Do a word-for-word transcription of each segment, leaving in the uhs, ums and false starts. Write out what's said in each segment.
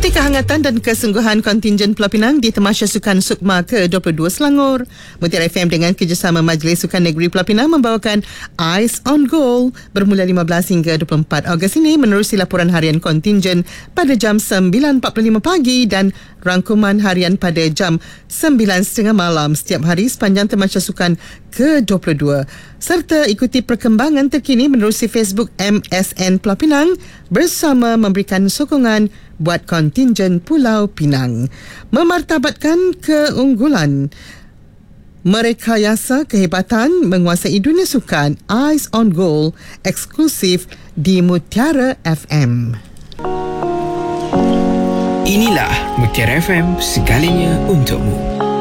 Ikuti kehangatan dan kesungguhan kontingen Pulau Pinang di Tamasya Sukan Sukma ke dua puluh dua Selangor. Mutiara F M dengan kerjasama Majlis Sukan Negeri Pulau Pinang membawakan Eyes on Goal bermula lima belas hingga dua puluh empat Ogos ini menerusi laporan harian kontingen pada jam sembilan empat puluh lima pagi dan rangkuman harian pada jam sembilan tiga puluh malam setiap hari sepanjang Tamasya Sukan ke dua puluh dua. Serta ikuti perkembangan terkini menerusi Facebook M S N Pulau Pinang bersama memberikan sokongan buat kontingen Pulau Pinang. Memartabatkan keunggulan, merekayasa kehebatan menguasai dunia sukan. Eyes on Goal eksklusif di Mutiara F M. Inilah Mutiara F M, segalanya untukmu.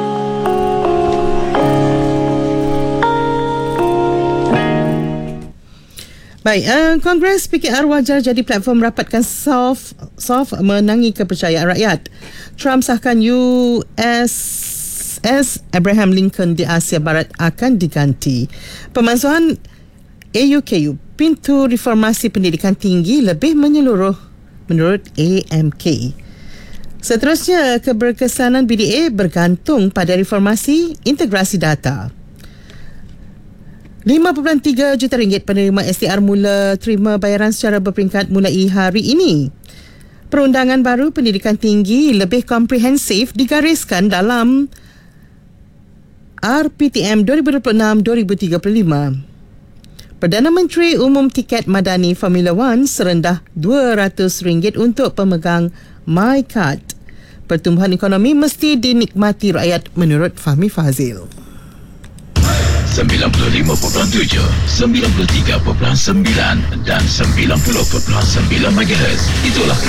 Baik, uh, Kongres P K R wajar jadi platform rapatkan soft, soft menangi kepercayaan rakyat. Trump sahkan U S S Abraham Lincoln di Asia Barat akan diganti. Pemansuhan A U K U, pintu reformasi pendidikan tinggi lebih menyeluruh menurut A M K. Seterusnya, keberkesanan B D A bergantung pada reformasi integrasi data. lima perpuluhan tiga juta ringgit penerima S T R mula terima bayaran secara berperingkat mulai hari ini. Perundangan baru pendidikan tinggi lebih komprehensif digariskan dalam R P T M dua ribu dua puluh enam dua ribu tiga puluh lima. Perdana Menteri umum tiket madani Formula One serendah dua ratus ringgit untuk pemegang MyCard. Pertumbuhan ekonomi mesti dinikmati rakyat menurut Fahmi Fazil. sembilan puluh lima perpuluhan tujuh, sembilan puluh tiga perpuluhan sembilan dan sembilan puluh perpuluhan sembilan megahertz. Itulah